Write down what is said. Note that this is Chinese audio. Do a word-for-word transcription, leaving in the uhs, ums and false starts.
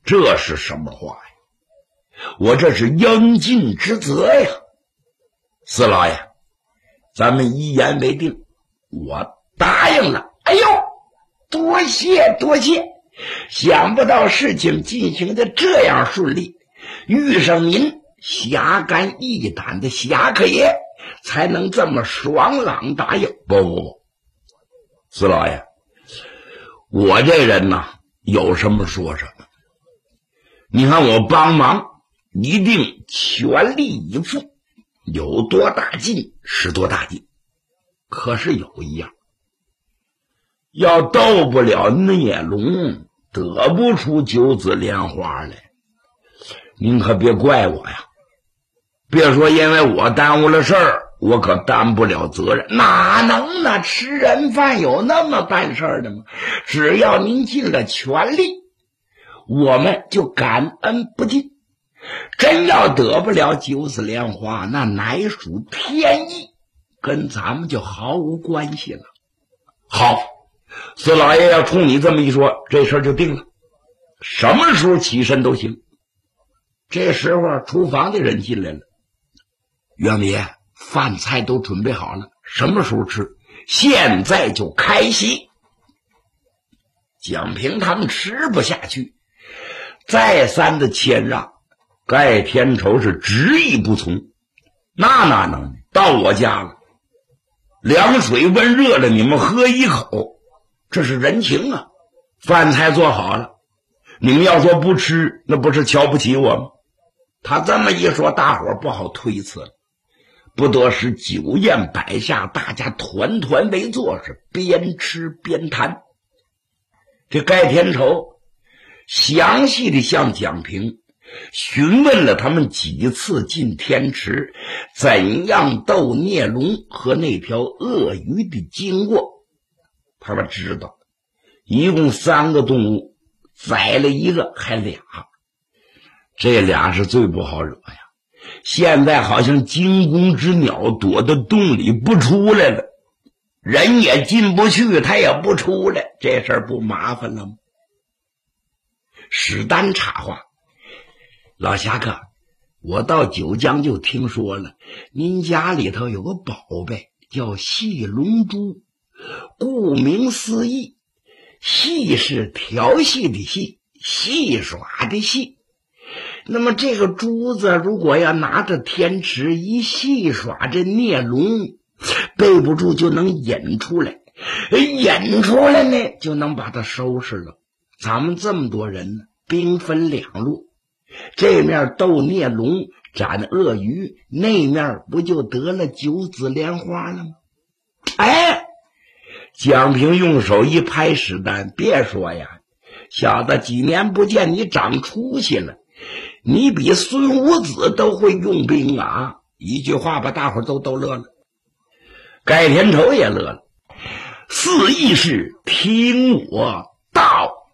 这是什么话呀？我这是应尽之责呀。四老爷，咱们一言为定，我答应了。哎呦，多谢多谢，想不到事情进行的这样顺利，遇上您侠肝义胆的侠客爷，才能这么爽朗答应。不不不，四老爷，我这人呐，有什么说什么。你看我帮忙，一定全力以赴，有多大劲是多大劲。可是有一样，要斗不了孽龙，得不出九子莲花来，您可别怪我呀。别说因为我耽误了事儿，我可担不了责任。哪能呢？吃人饭有那么办事儿的吗？只要您尽了全力，我们就感恩不尽。真要得不了九子莲花，那乃属天意，跟咱们就毫无关系了。好，四老爷要冲你这么一说，这事儿就定了，什么时候起身都行。这时候厨房的人进来了，袁爷，饭菜都准备好了，什么时候吃？现在就开席。蒋平他们吃不下去，再三的谦让，盖天仇是执意不从。那哪能？到我家了，凉水温热了，你们喝一口，这是人情啊。饭菜做好了，你们要说不吃，那不是瞧不起我吗？他这么一说，大伙不好推辞了。不得使酒宴摆下，大家团团围坐，是边吃边谈。这盖天仇详细的向蒋平询问了他们几次进天池，怎样斗孽龙和那条鳄鱼的经过。他们知道一共三个动物，宰了一个还俩，这俩是最不好惹呀。现在好像惊弓之鸟躲到洞里不出来了，人也进不去，他也不出来，这事儿不麻烦了吗？史丹插话，老侠客，我到九江就听说了，您家里头有个宝贝叫戏龙珠，顾名思义，戏是调戏的戏，戏耍的戏。那么这个珠子如果要拿着天池一戏耍，这孽龙背不住就能引出来，引出来呢就能把它收拾了。咱们这么多人呢，兵分两路，这面斗孽龙斩鳄鱼，那面不就得了九子莲花了吗？哎，蒋平用手一拍史丹，别说呀，小子，几年不见你长出息了，你比孙武子都会用兵啊！一句话把大伙都都乐了，盖天仇也乐了。四义士听我